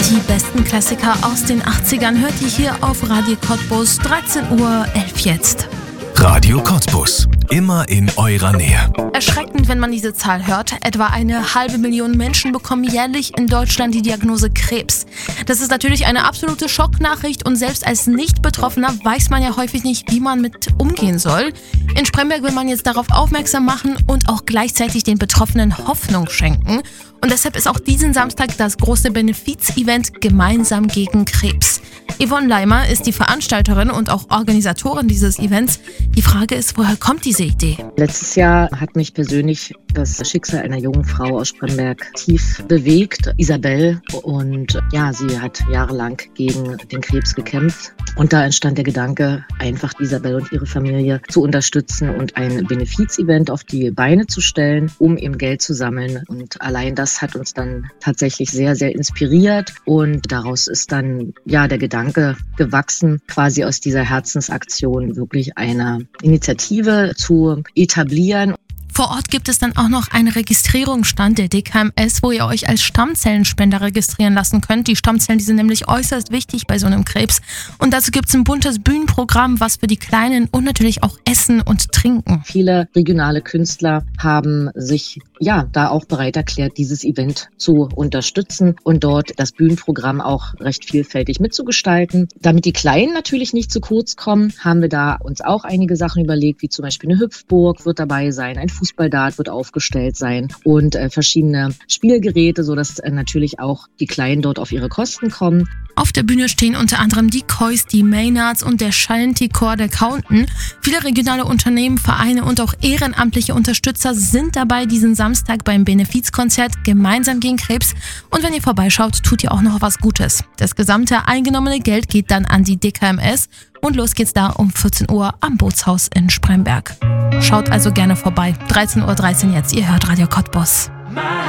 Die besten Klassiker aus den 80ern hört ihr hier auf Radio Cottbus, 13:11 Uhr jetzt. Radio Cottbus, immer in eurer Nähe. Erschreckend, wenn man diese Zahl hört. Etwa 500.000 Menschen bekommen jährlich in Deutschland die Diagnose Krebs. Das ist natürlich eine absolute Schocknachricht und selbst als Nicht-Betroffener weiß man ja häufig nicht, wie man mit umgehen soll. In Spremberg will man jetzt darauf aufmerksam machen und auch gleichzeitig den Betroffenen Hoffnung schenken. Und deshalb ist auch diesen Samstag das große Benefiz-Event Gemeinsam gegen Krebs. Yvonne Leimer ist die Veranstalterin und auch Organisatorin dieses Events. Die Frage ist, woher kommt diese Idee? Letztes Jahr hat mich persönlich das Schicksal einer jungen Frau aus Spremberg tief bewegt, Isabel. Und ja, sie hat jahrelang gegen den Krebs gekämpft. Und da entstand der Gedanke, einfach Isabel und ihre Familie zu unterstützen und ein Benefiz-Event auf die Beine zu stellen, um eben Geld zu sammeln. Und allein das hat uns dann tatsächlich sehr, sehr inspiriert. Und daraus ist dann ja der Gedanke gewachsen, quasi aus dieser Herzensaktion wirklich eine Initiative zu etablieren. Vor Ort gibt es dann auch noch einen Registrierungsstand der DKMS, wo ihr euch als Stammzellenspender registrieren lassen könnt. Die Stammzellen, die sind nämlich äußerst wichtig bei so einem Krebs. Und dazu gibt es ein buntes Bühnenprogramm, was für die Kleinen und natürlich auch Essen und Trinken. Viele regionale Künstler haben sich da auch bereit erklärt, dieses Event zu unterstützen und dort das Bühnenprogramm auch recht vielfältig mitzugestalten. Damit die Kleinen natürlich nicht zu kurz kommen, haben wir da uns auch einige Sachen überlegt, wie zum Beispiel eine Hüpfburg wird dabei sein, ein Fußballdart wird aufgestellt sein und verschiedene Spielgeräte, sodass natürlich auch die Kleinen dort auf ihre Kosten kommen. Auf der Bühne stehen unter anderem die Kois, die Maynards und der Shanty-Chor der Counten. Viele regionale Unternehmen, Vereine und auch ehrenamtliche Unterstützer sind dabei diesen Samstag beim Benefizkonzert Gemeinsam gegen Krebs. Und wenn ihr vorbeischaut, tut ihr auch noch was Gutes. Das gesamte eingenommene Geld geht dann an die DKMS und los geht's da um 14 Uhr am Bootshaus in Spremberg. Schaut also gerne vorbei. 13:13 Uhr jetzt, ihr hört Radio Cottbus.